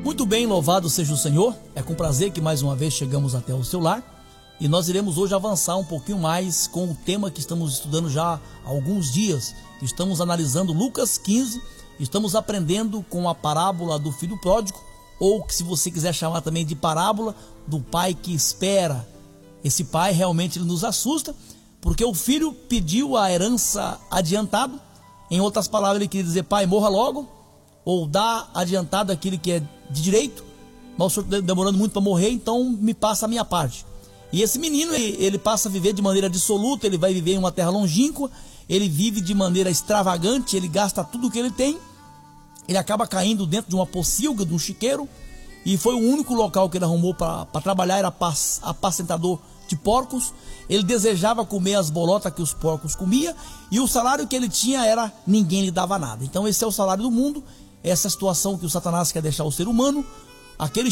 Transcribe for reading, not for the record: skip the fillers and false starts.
Muito bem, louvado seja o Senhor. É com prazer que mais uma vez chegamos até o seu lar e nós iremos hoje avançar um pouquinho mais com o tema que estamos estudando já há alguns dias. Estamos analisando Lucas 15, estamos aprendendo com a parábola do filho pródigo, ou que, se você quiser chamar também de parábola do pai que espera. Esse pai realmente ele nos assusta, porque o filho pediu a herança adiantado. Em outras palavras, ele queria dizer: pai, morra logo, ou dá adiantado aquilo que é de direito, mas o senhor está demorando muito para morrer, então me passa a minha parte. E esse menino, ele passa a viver de maneira dissoluta, ele vai viver em uma terra longínqua, ele vive de maneira extravagante, ele gasta tudo o que ele tem, ele acaba caindo dentro de uma pocilga, de um chiqueiro, e foi o único local que ele arrumou para trabalhar, era apacentador de porcos. Ele desejava comer as bolotas que os porcos comiam, e o salário que ele tinha era: ninguém lhe dava nada. Então esse é o salário do mundo, essa é a situação que o Satanás quer deixar o ser humano, aquele